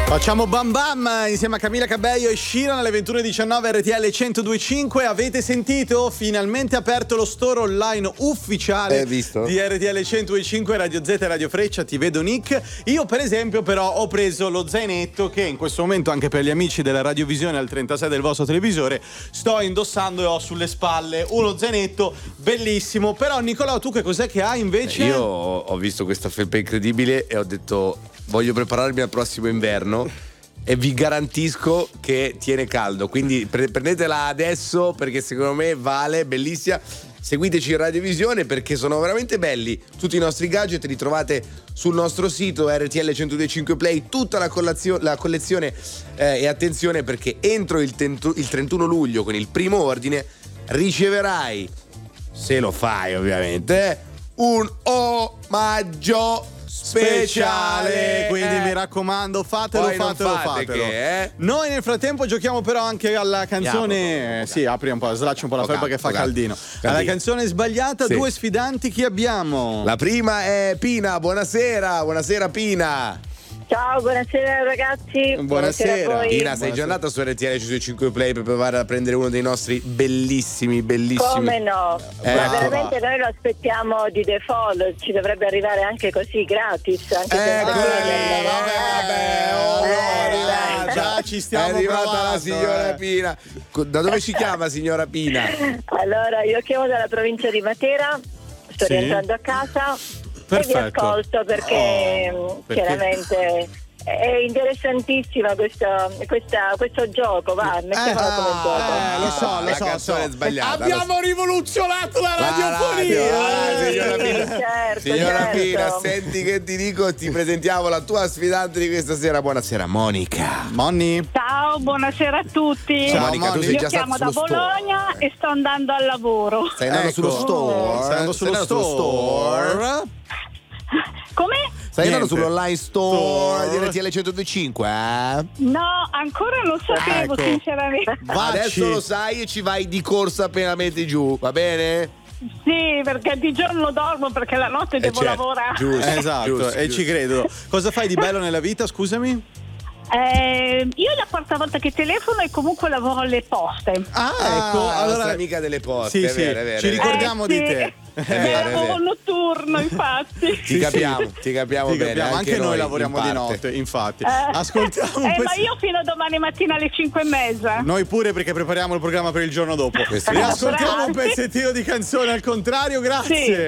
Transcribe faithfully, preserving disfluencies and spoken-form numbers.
Facciamo Bam Bam insieme a Camilla Cabello e Sheeran alle ventuno e diciannove R T L centodue e cinque. Avete sentito? Finalmente aperto lo store online ufficiale eh, visto? di R T L centodue e cinque, Radio Z e Radio Freccia. Ti vedo Nick. Io per esempio però ho preso lo zainetto che in questo momento anche per gli amici della radiovisione al trentasei del vostro televisore sto indossando e ho sulle spalle uno zainetto bellissimo. Però Nicolò, tu che cos'è che hai invece? Io ho visto questa felpa incredibile e ho detto voglio prepararmi al prossimo inverno e vi garantisco che tiene caldo, quindi pre- prendetela adesso perché secondo me vale, bellissima. Seguiteci in radiovisione perché sono veramente belli tutti i nostri gadget, li trovate sul nostro sito R T L centodue e cinque Play, tutta la, collazio- la collezione eh, e attenzione perché entro il, tentu- il trentuno luglio con il primo ordine riceverai, se lo fai ovviamente, un omaggio speciale, quindi eh. mi raccomando fatelo, Poi non fatelo, fate fatelo. Che, eh? Noi nel frattempo giochiamo però anche alla canzone. Andiamo, eh, sì, apri un po', slaccia un po' la felpa che fa Poca. caldino. Caldino. Alla canzone sbagliata, Sì. due sfidanti, chi abbiamo? La prima è Pina, buonasera, buonasera Pina. Ciao, buonasera ragazzi. Buonasera. a voi. Pina, sei Buonasera. già andata su R T L centodue e cinque Play per provare a prendere uno dei nostri bellissimi, bellissimi. Come no? Eh, Ma ecco. veramente noi lo aspettiamo di default, ci dovrebbe arrivare anche così gratis. Anche se Ecco, non eh, viene- vabbè, oh, Eh, Gloria, dai. già ci è stiamo arrivata provando, la signora eh. Pina. Da dove ci chiama signora Pina? Allora, io chiamo dalla provincia di Matera, sto Sì. rientrando a casa Perfetto. e vi ascolto perché, Oh, mh, perché- chiaramente è interessantissima questa, questa, questo gioco, va, mettiamola come gioco. Eh, lo so, lo La so, canzone so. è sbagliata, Abbiamo rivoluzionato la La radiofonia. radio, ah, eh. signora Sì, Pina. certo, Signora certo. Pina, senti che ti dico, ti presentiamo la tua sfidante di questa sera. Buonasera, Monica. Monni. Ciao, buonasera a tutti. Ciao, Monica, tu Moni. sei Io già stata chiamo da sullo store. Bologna e sto andando al lavoro. Stai andando Ecco. sullo store? Stai andando sullo Stai andando store. Come? Stai andando Niente. sull'online store Store. di R T L centodue e cinque, eh? No, ancora non sapevo, Ecco. sinceramente. Vacci. Adesso lo sai e ci vai di corsa appena metti giù, va bene? Sì, perché di giorno dormo perché la notte devo certo, lavorare. giusto. Esatto, Giusto, e giusto. ci credo. Cosa fai di bello nella vita, scusami? Eh, io è la quarta volta che telefono e comunque lavoro alle poste. Ah, Ah, ecco, la allora nostra amica delle poste, Sì, è sì, vero, è vero, ci è vero. ricordiamo Eh, di sì. te. È È vero, è lavoro vero. notturno, infatti. Ti Sì, capiamo, sì. ti capiamo Ti bene. capiamo, anche, noi in lavoriamo di parte. notte, infatti. Eh, Ascoltiamo un eh, ma pezzo- io fino a domani mattina alle cinque e mezza. Noi pure perché prepariamo il programma per il giorno dopo. Questo è Riascoltiamo un Grazie. pezzettino di canzone al contrario, grazie. Sì.